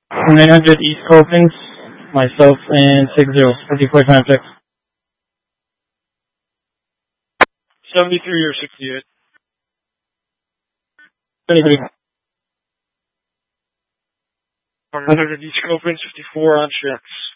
900 East Copings, myself and 60, 54.6. 73 or 68? 73. 900 East Copings, 54 on checks.